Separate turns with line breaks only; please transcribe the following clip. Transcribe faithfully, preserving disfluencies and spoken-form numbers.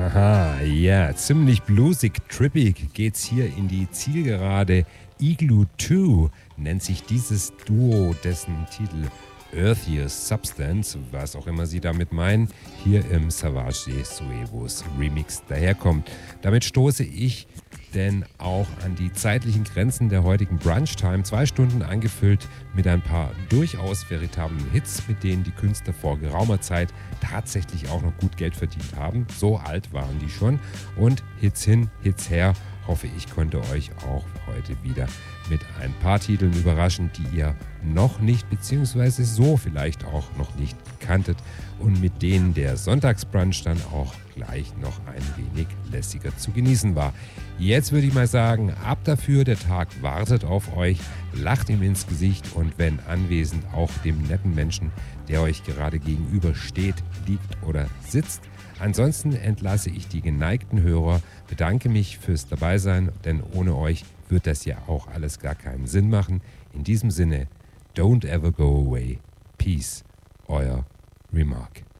Haha, ja, ziemlich bluesig, trippig geht's hier in die Zielgerade. Igloo zwei nennt sich dieses Duo, dessen Titel Earthier Substance, was auch immer sie damit meinen, hier im Savage de Suevos Remix daherkommt. Damit stoße ich denn auch an die zeitlichen Grenzen der heutigen Brunchtime. Zwei Stunden angefüllt mit ein paar durchaus veritablen Hits, mit denen die Künstler vor geraumer Zeit tatsächlich auch noch gut Geld verdient haben. So alt waren die schon. Und Hits hin, Hits her. Hoffe, ich konnte euch auch heute wieder mit ein paar Titeln überraschen, die ihr noch nicht, beziehungsweise so vielleicht auch noch nicht kanntet und mit denen der Sonntagsbrunch dann auch gleich noch ein wenig lässiger zu genießen war. Jetzt würde ich mal sagen, ab dafür, der Tag wartet auf euch, lacht ihm ins Gesicht und wenn anwesend auch dem netten Menschen, der euch gerade gegenüber steht, liegt oder sitzt. Ansonsten entlasse ich die geneigten Hörer, bedanke mich fürs Dabeisein, denn ohne euch wird das ja auch alles gar keinen Sinn machen. In diesem Sinne, don't ever go away. Peace, euer Remark.